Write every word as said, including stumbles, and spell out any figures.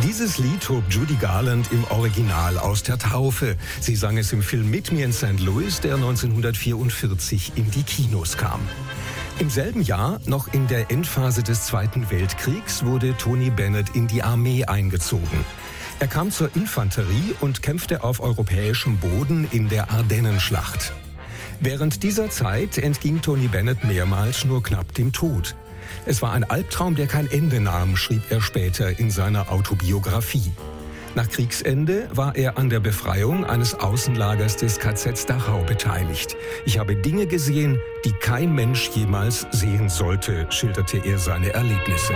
Dieses Lied hob Judy Garland im Original aus der Taufe. Sie sang es im Film Meet Me in Sankt Louis, der neunzehnhundertvierundvierzig in die Kinos kam. Im selben Jahr, noch in der Endphase des Zweiten Weltkriegs, wurde Tony Bennett in die Armee eingezogen. Er kam zur Infanterie und kämpfte auf europäischem Boden in der Ardennenschlacht. Während dieser Zeit entging Tony Bennett mehrmals nur knapp dem Tod. Es war ein Albtraum, der kein Ende nahm, schrieb er später in seiner Autobiografie. Nach Kriegsende war er an der Befreiung eines Außenlagers des K Z Dachau beteiligt. Ich habe Dinge gesehen, die kein Mensch jemals sehen sollte, schilderte er seine Erlebnisse.